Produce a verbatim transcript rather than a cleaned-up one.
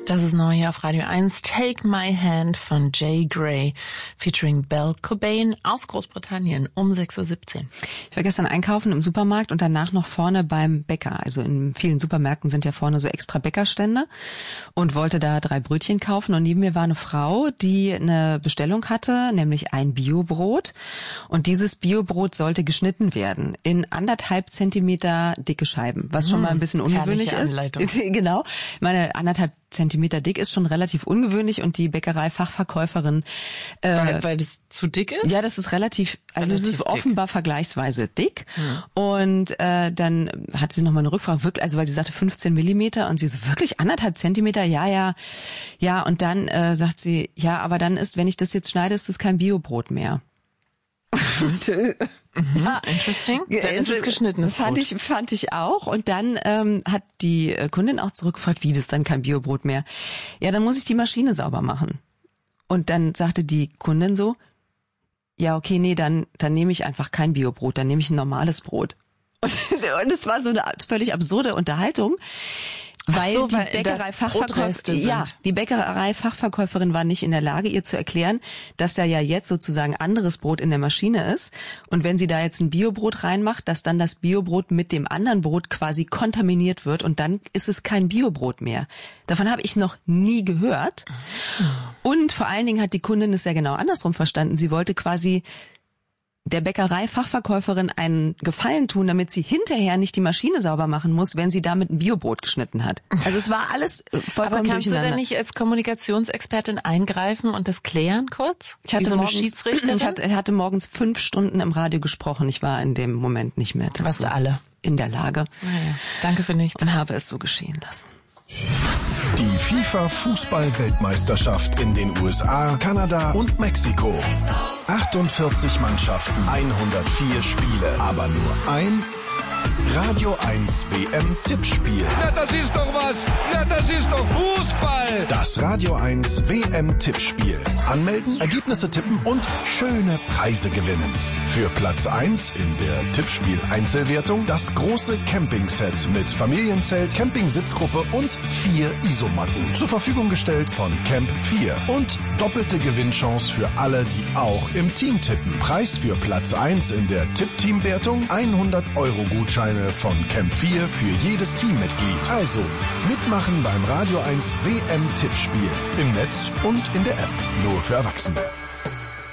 Das ist neu hier auf Radio eins. Take My Hand von Jay Gray featuring Belle Cobain aus Großbritannien um sechs Uhr siebzehn. Ich war gestern einkaufen im Supermarkt und danach noch vorne beim Bäcker. Also in vielen Supermärkten sind ja vorne so extra Bäckerstände und wollte da drei Brötchen kaufen. Und neben mir war eine Frau, die eine Bestellung hatte, nämlich ein Biobrot. Und dieses Biobrot sollte geschnitten werden in anderthalb Zentimeter dicke Scheiben, was schon mal ein bisschen ungewöhnlich ist. Genau. Ich meine, anderthalb Zentimeter dick ist schon relativ ungewöhnlich und die Bäckerei-Fachverkäuferin... Äh, weil, weil das zu dick ist? Ja, das ist relativ... Also relativ es ist offenbar dick. Vergleichsweise dick. Hm. Und äh, dann hat sie nochmal eine Rückfrage, wirklich, also weil sie sagte fünfzehn Millimeter und sie so, wirklich anderthalb Zentimeter? Ja, ja. Ja, und dann äh, sagt sie, ja, aber dann ist, wenn ich das jetzt schneide, ist das kein Biobrot mehr. Mhm. Ja, interesting. Dann ist es geschnittenes Brot. Fand ich, fand ich auch. Und dann ähm, hat die Kundin auch zurückgefragt, wie das dann kein Biobrot mehr. Ja, dann muss ich die Maschine sauber machen. Und dann sagte die Kundin so, ja, okay, nee, dann dann nehme ich einfach kein Biobrot, dann nehme ich ein normales Brot. Und, und es war so eine völlig absurde Unterhaltung. Weil so, die Bäckerei-Fachverkäuferin, ja, die Bäckerei-Fachverkäuferin war nicht in der Lage, ihr zu erklären, dass da ja jetzt sozusagen anderes Brot in der Maschine ist. Und wenn sie da jetzt ein Biobrot reinmacht, dass dann das Biobrot mit dem anderen Brot quasi kontaminiert wird und dann ist es kein Biobrot mehr. Davon habe ich noch nie gehört. Und vor allen Dingen hat die Kundin es ja genau andersrum verstanden. Sie wollte quasi der Bäckerei-Fachverkäuferin einen Gefallen tun, damit sie hinterher nicht die Maschine sauber machen muss, wenn sie damit ein Biobrot geschnitten hat. Also es war alles vollkommen Aber kannst du durcheinander. denn nicht als Kommunikationsexpertin eingreifen und das klären kurz? Ich hatte, Wie so eine morgens, Schiedsrichterin? ich hatte, hatte morgens fünf Stunden im Radio gesprochen. Ich war in dem Moment nicht mehr dazu Was alle in der Lage. Naja, danke für nichts. Und habe es so geschehen lassen. Die FIFA-Fußball-Weltmeisterschaft in den U S A, Kanada und Mexiko. achtundvierzig Mannschaften, hundertvier Spiele, aber nur ein Radio eins W M-Tippspiel. Na, das ist doch was. Na, das ist doch Fußball. Das Radio eins W M-Tippspiel. Anmelden, Ergebnisse tippen und schöne Preise gewinnen. Für Platz eins in der Tippspiel-Einzelwertung das große Campingset mit Familienzelt, Campingsitzgruppe und vier Isomatten. Zur Verfügung gestellt von Camp vier. Und doppelte Gewinnchance für alle, die auch im Team tippen. Preis für Platz eins in der Tipp-Team-Wertung hundert Euro Gutscheine von Camp vier für jedes Teammitglied. Also mitmachen beim Radio eins W M-Tippspiel. Im Netz und in der App. Nur für Erwachsene.